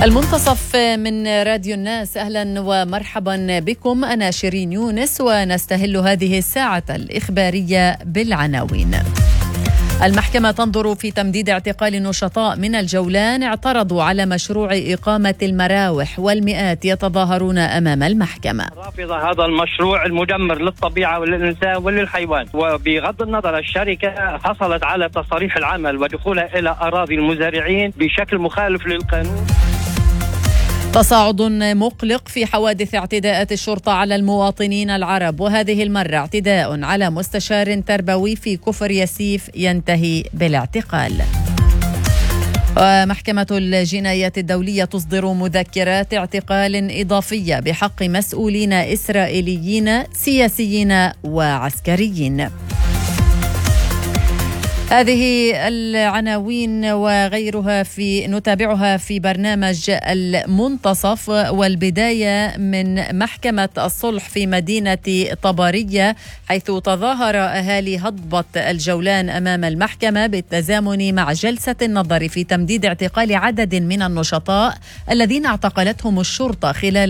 المنتصف من راديو الناس، أهلا ومرحبا بكم. أنا شيرين يونس ونستهل هذه الساعة الإخبارية بالعناوين. المحكمة تنظر في تمديد اعتقال نشطاء من الجولان اعترضوا على مشروع إقامة المراوح، والمئات يتظاهرون أمام المحكمة. رافضة هذا المشروع المدمر للطبيعة وللإنسان وللحيوان، وبغض النظر الشركة حصلت على تصاريح العمل ودخولها إلى أراضي المزارعين بشكل مخالف للقانون. تصاعد مقلق في حوادث اعتداءات الشرطة على المواطنين العرب، وهذه المرة اعتداء على مستشار تربوي في كفر ياسيف ينتهي بالاعتقال. ومحكمة الجنايات الدولية تصدر مذكرات اعتقال إضافية بحق مسؤولين إسرائيليين سياسيين وعسكريين. هذه العناوين وغيرها نتابعها في برنامج المنتصف، والبداية من محكمة الصلح في مدينة طبرية، حيث تظاهر أهالي هضبة الجولان أمام المحكمة بالتزامن مع جلسة النظر في تمديد اعتقال عدد من النشطاء الذين اعتقلتهم الشرطة خلال